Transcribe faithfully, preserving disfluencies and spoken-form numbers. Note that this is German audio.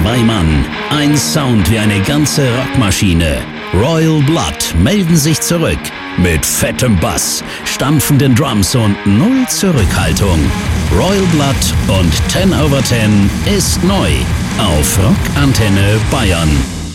Zwei Mann, ein Sound wie eine ganze Rockmaschine. Royal Blood melden sich zurück. Mit fettem Bass, stampfenden Drums und null Zurückhaltung. Royal Blood und ten over ten ist neu auf Rock Antenne Bayern.